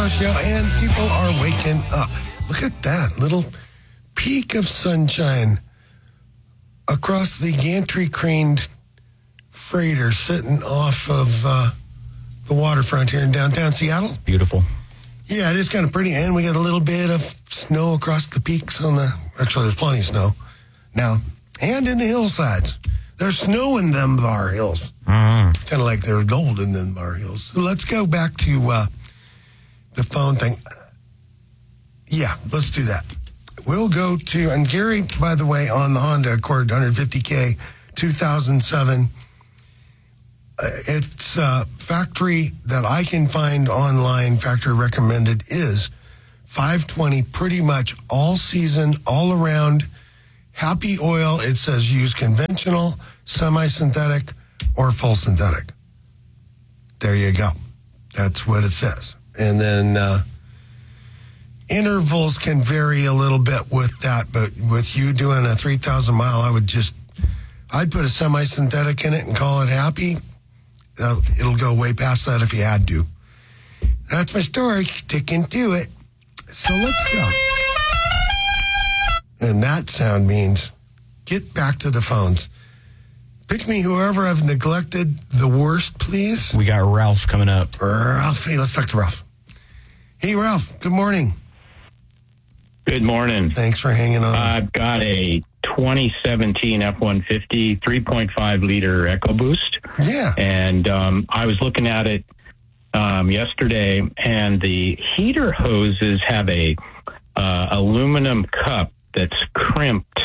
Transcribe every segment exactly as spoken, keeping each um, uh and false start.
Car Show, and people are waking up. Look at that little peak of sunshine across the gantry craned freighter sitting off of uh, the waterfront here in downtown Seattle. Beautiful. Yeah, it is kind of pretty, and we got a little bit of snow across the peaks on the. Actually, there's plenty of snow now, and in the hillsides. There's snow in them bar hills. Mm-hmm. Kind of like there's gold in them bar hills. So let's go back to uh, the phone thing. Yeah, let's do that. We'll go to, and Gary, by the way, on the Honda Accord one fifty K two thousand seven. Uh, it's uh, factory that I can find online, factory recommended, is five twenty, pretty much all season, all around. Happy oil, it says use conventional, semi-synthetic, or full synthetic. There you go. That's what it says. And then uh, intervals can vary a little bit with that, but with you doing a three thousand mile, I would just, I'd put a semi-synthetic in it and call it happy. Uh, it'll go way past that if you had to. That's my story. Sticking to it. So let's go. And that sound means get back to the phones. Pick me whoever I've neglected the worst, please. We got Ralph coming up. Ralph, hey, let's talk to Ralph. Hey, Ralph, good morning. Good morning. Thanks for hanging on. I've got a twenty seventeen F one fifty three point five liter EcoBoost. Yeah. And um, I was looking at it um, yesterday, and the heater hoses have a uh, aluminum cup that's crimped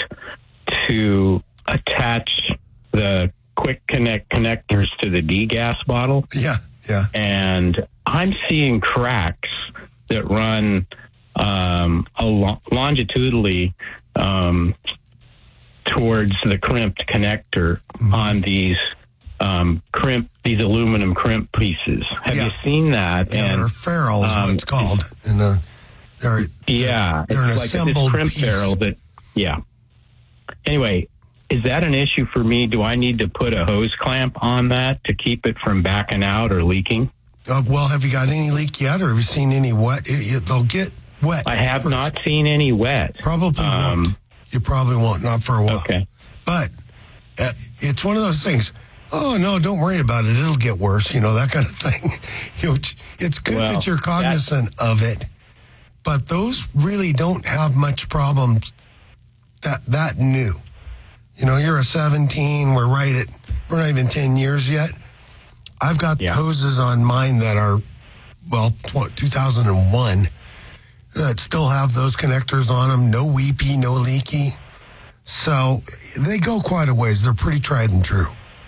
to attach the quick connect connectors to the degas bottle. Yeah, yeah. And I'm seeing cracks that run um, along, longitudinally um, towards the crimped connector mm-hmm. on these um, crimp, these aluminum crimp pieces. Have yeah. you seen that? Yeah, and, or ferrule is um, what it's called. In the, they're, yeah, they're an it's like assembled this crimp piece. barrel that, yeah. Anyway, is that an issue for me? Do I need to put a hose clamp on that to keep it from backing out or leaking? Uh, well, have you got any leak yet, or have you seen any wet? It, it, they'll get wet. I have first. not seen any wet. Probably Um, won't. You probably won't, not for a while. Okay. But uh, it's one of those things. Oh, no, don't worry about it. It'll get worse, you know, that kind of thing. You know, it's good Well, that you're cognizant of it, but those really don't have much problems that that new. You know, you're a seventeen. We're right at, we're not even ten years yet. I've got Yeah. hoses on mine that are, well, two thousand one that still have those connectors on them. No weepy, no leaky. So they go quite a ways. They're pretty tried and true.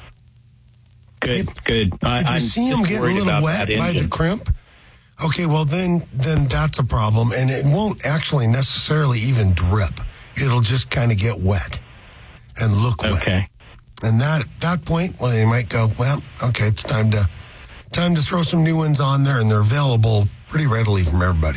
Good, If, good. I, if you I'm see them just getting a worried little about wet that by the engine. crimp, okay, well, then then that's a problem. And it won't actually necessarily even drip. It'll just kind of get wet and look wet. Okay. And that at that point, well, you might go, well, okay, it's time to time to throw some new ones on there, and they're available pretty readily from everybody.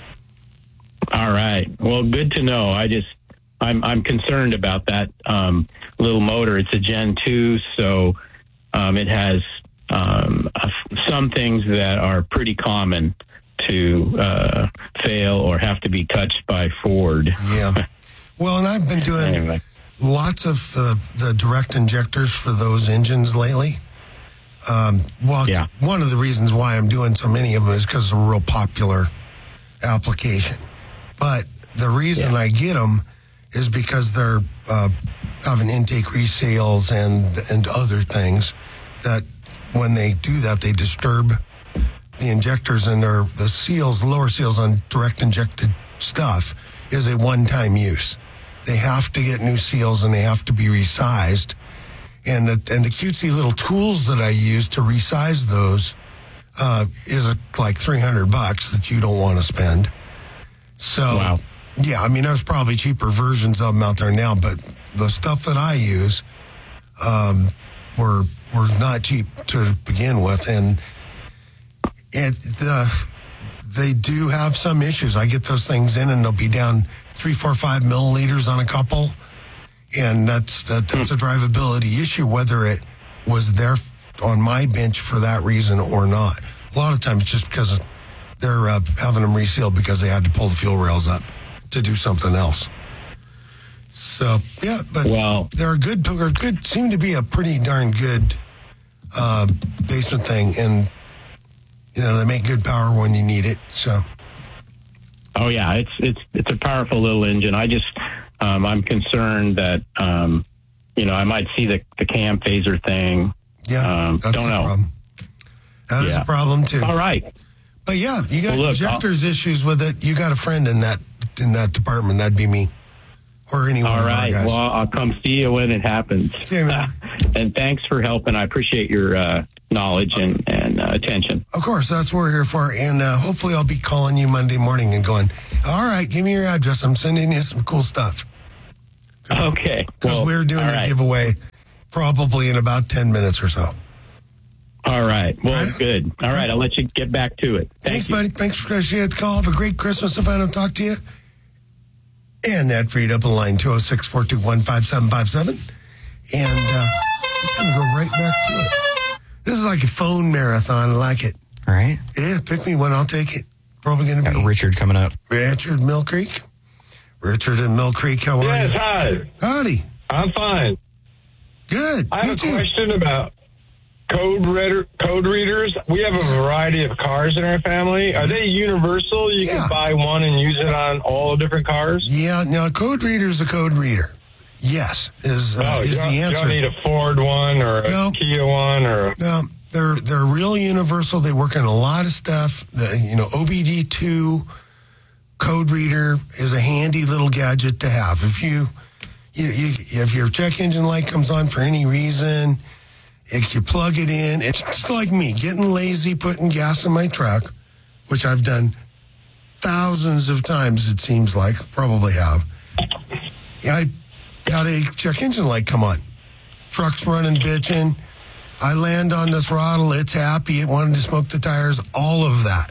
All right. Well, good to know. I just, I'm I'm concerned about that um, little motor. It's a Gen two, so um, it has um, uh, some things that are pretty common to uh, fail or have to be touched by Ford. Yeah. Well, and I've been doing Anyway. lots of uh, the direct injectors for those engines lately. Um, well, Yeah. one of the reasons why I'm doing so many of them is because they're a real popular application. But the reason Yeah. I get them is because they're uh, having intake reseals and and other things that when they do that, they disturb the injectors, and their the seals, lower seals on direct injected stuff is a one-time use. They have to get new seals and they have to be resized. And the, and the cutesy little tools that I use to resize those uh, is a, like three hundred bucks that you don't want to spend. So, Wow. yeah, I mean, there's probably cheaper versions of them out there now, but the stuff that I use um, were were not cheap to begin with, and it the they do have some issues. I get those things in, and they'll be down three, four, five milliliters on a couple, and that's that, that's a drivability issue, whether it was there on my bench for that reason or not. A lot of times, it's just because they're uh, having them resealed because they had to pull the fuel rails up to do something else. So, yeah, but well, they're a good, they're good, seem to be a pretty darn good uh, basement thing. And, you know, they make good power when you need it. So, oh, yeah, it's it's it's a powerful little engine. I just, um, I'm concerned that, um, you know, I might see the, the cam phaser thing. Yeah, um, that's don't a know. problem. That is Yeah. a problem, too. All right. But, yeah, you got Well, look, injectors issues with it. You got a friend in that in that department. That'd be me. Or anyone. All right. Guys. Well, I'll come see you when it happens. Okay, man. And thanks for helping. I appreciate your uh, knowledge and, and uh, attention. Of course, that's what we're here for. And uh, hopefully I'll be calling you Monday morning and going, all right, give me your address. I'm sending you some cool stuff. Okay. Because Well, we're doing all a right. giveaway probably in about ten minutes or so. All right. Well, Right. good. All right. I'll let you get back to it. Thank Thanks, you. buddy. Thanks for sharing the call. Have a great Christmas if I don't talk to you. And that freed up a line, two oh six, four two one, five seven five seven. And uh, I'm going to go right back to it. This is like a phone marathon. I like it. All right. Yeah, pick me one. I'll take it. Probably going to Got be Richard coming up. Richard Mill Creek. Richard in Mill Creek, how are Yes, you? hi. Howdy. I'm fine. Good. I have Me a too. question about code reader, code readers. We have a variety of cars in our family. Are they universal? You Yeah. can buy one and use it on all the different cars? Yeah, now a code reader is a code reader. Yes, is, uh, Oh, you is don't, the you answer. don't need a Ford one or a No. Kia one or a, No, they're they're real universal. They work on a lot of stuff. The, you know, O B D two code reader is a handy little gadget to have. If you, you, you if your check engine light comes on for any reason, if you plug it in, it's just like me getting lazy, putting gas in my truck, which I've done thousands of times. It seems like probably have. Yeah, I got a check engine light come on. Truck's running, bitching. I land on the throttle. It's happy. It wanted to smoke the tires. All of that.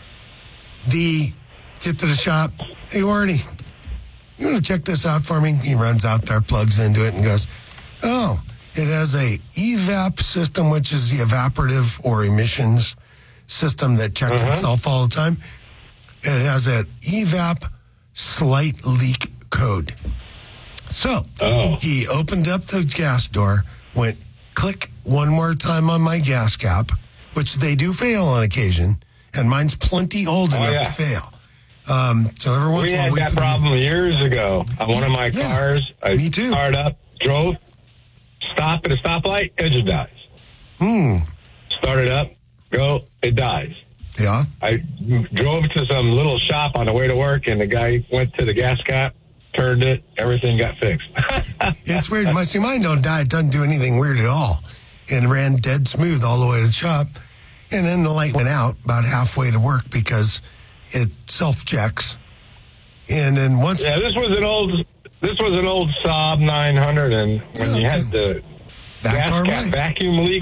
The get to the shop. Hey, Wardy, you want to check this out for me? He runs out there, plugs into it, and goes, oh, it has a E VAP system, which is the evaporative or emissions system that checks Uh-huh. itself all the time. And it has an E VAP slight leak code. So Oh. he opened up the gas door, went click one more time on my gas cap, which they do fail on occasion, and mine's plenty old Oh, enough yeah. to fail. Um, so every once We in a while had we that put 'em in. problem years ago on one of my Yeah. cars. I Me too. fired up, drove, stopped at a stoplight, it just dies. Hmm. Started up, go, it dies. Yeah. I drove to some little shop on the way to work, and the guy went to the gas cap, turned it, everything got fixed. It's weird. My, see, mine don't die. It doesn't do anything weird at all. And ran dead smooth all the way to the shop. And then the light went out about halfway to work because it self-checks. And then once... Yeah, this was an old this was an old Saab nine hundred, and when you had the Back gas car cap right. vacuum leak,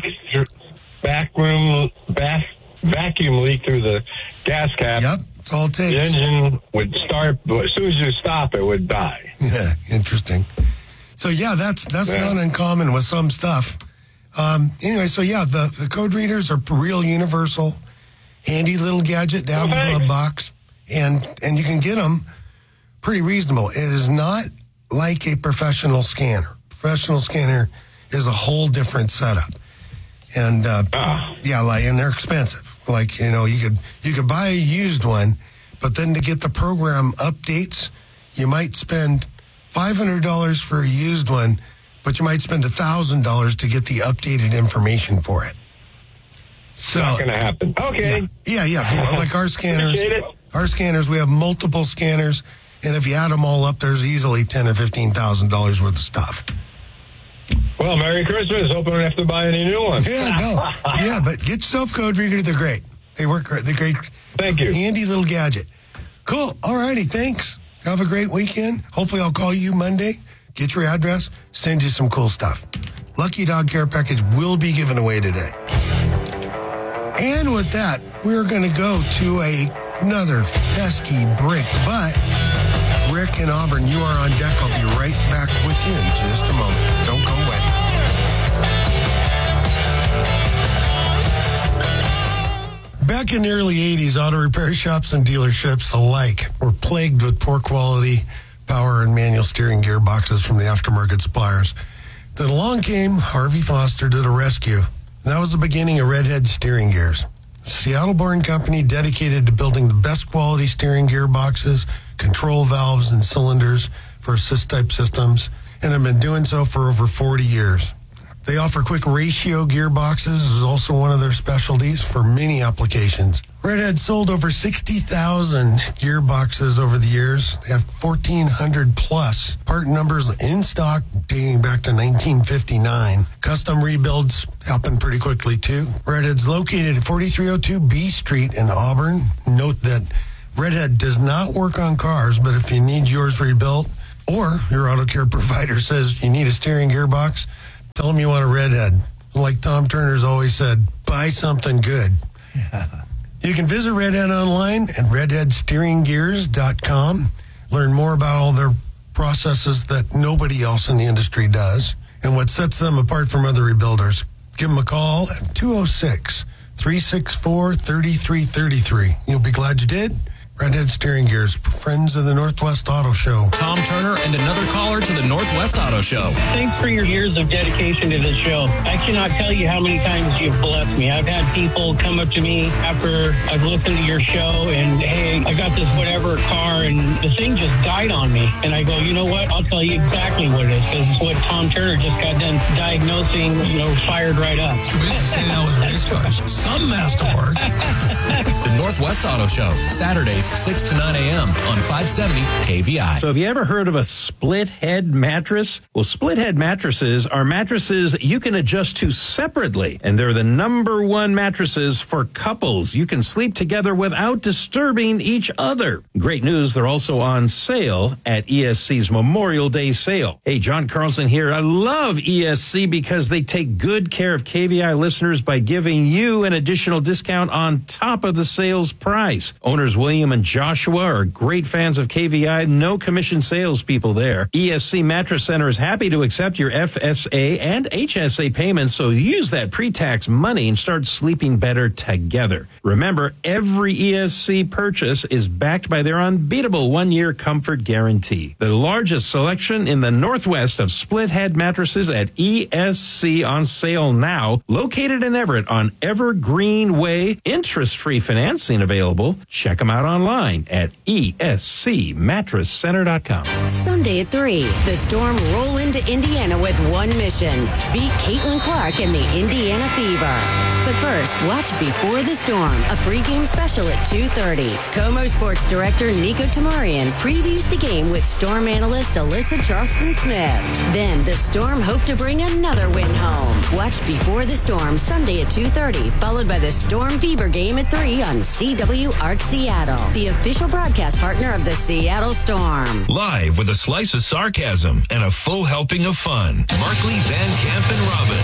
vacuum bath, vacuum leak through the gas cap, Yep, that's all it the takes. engine would start, but as soon as you stop, it would die. Yeah, interesting. So yeah, that's that's Yeah. not uncommon with some stuff. Um, anyway, so yeah, the, the code readers are real universal, handy little gadget to have Oh, in a thanks. box, and and you can get them pretty reasonable. It is not like a professional scanner. Professional scanner is a whole different setup, and uh, Ah. yeah, like and they're expensive. Like you know, you could you could buy a used one, but then to get the program updates, you might spend five hundred dollars for a used one, but you might spend one thousand dollars to get the updated information for it. So, Not going to happen. Okay. yeah, yeah, yeah. Well, like our scanners, Appreciate it. our scanners, we have multiple scanners, and if you add them all up, there's easily ten or fifteen thousand dollars worth of stuff. Well, Merry Christmas. Hope I don't have to buy any new ones. Yeah, no, yeah, but get yourself Code Reader. They're great. They work great. They're great. Thank you. Handy little gadget. Cool. All righty. Thanks. Have a great weekend. Hopefully, I'll call you Monday. Get your address. Send you some cool stuff. Lucky Dog Care Package will be given away today. And with that, we're going to go to a, another pesky break. But Rick and Auburn, you are on deck. I'll be right back with you in just a moment. Don't go away. Back in the early eighties, auto repair shops and dealerships alike were plagued with poor quality power and manual steering gearboxes from the aftermarket suppliers. Then along came Harvey Foster to the rescue. And that was the beginning of Redhead Steering Gears. A Seattle-born company dedicated to building the best quality steering gearboxes, control valves, and cylinders for assist-type systems, and have been doing so for over forty years. They offer quick ratio gearboxes, is also one of their specialties for many applications. Redhead sold over sixty thousand gearboxes over the years. They have fourteen hundred plus part numbers in stock dating back to nineteen fifty-nine. Custom rebuilds happen pretty quickly too. Redhead's located at forty-three oh two B Street in Auburn. Note that Redhead does not work on cars, but if you need yours rebuilt or your auto care provider says you need a steering gearbox, tell them you want a Redhead. Like Tom Turner's always said, buy something good. Yeah. You can visit Redhead online at redhead steering gears dot com. Learn more about all their processes that nobody else in the industry does and what sets them apart from other rebuilders. Give them a call at two oh six, three six four, three three three three. You'll be glad you did. Redhead Steering Gears, friends of the Northwest Auto Show. Tom Turner and another caller to the Northwest Auto Show. Thanks for your years of dedication to this show. I cannot tell you how many times you've blessed me. I've had people come up to me after I've listened to your show and, hey, I got this whatever car and the thing just died on me. And I go, you know what? I'll tell you exactly what it is because it's what Tom Turner just got done diagnosing, you know, fired right up. So we used to say that with race cars. Some has to work. The Northwest Auto Show, Saturdays, six to nine a.m. on five seventy K V I. So have you ever heard of a split head mattress? Well, split head mattresses are mattresses you can adjust to separately, and they're the number one mattresses for couples. You can sleep together without disturbing each other. Great news, they're also on sale at E S C's Memorial Day sale. Hey, John Carlson here. I love E S C because they take good care of K V I listeners by giving you an additional discount on top of the sales price. Owners William and Joshua are great fans of K V I. No commission salespeople there. E S C Mattress Center is happy to accept your F S A and H S A payments, so use that pre-tax money and start sleeping better together. Remember, every E S C purchase is backed by their unbeatable one-year comfort guarantee. The largest selection in the Northwest of split-head mattresses at E S C on sale now. Located in Everett on Evergreen Way. Interest-free financing available. Check them out online. Online at E S C mattress center dot com. Sunday at three, the Storm roll into Indiana with one mission. Beat Caitlin Clark and the Indiana Fever. But first, watch Before the Storm, a pregame special at two thirty. Como Sports Director Nico Tamarian previews the game with Storm analyst Alyssa Charleston-Smith. Then, the Storm hope to bring another win home. Watch Before the Storm Sunday at two thirty, followed by the Storm Fever game at three on C W Arc Seattle, the official broadcast partner of the Seattle Storm. Live with a slice of sarcasm and a full helping of fun. Markley, Van Camp, and Robin.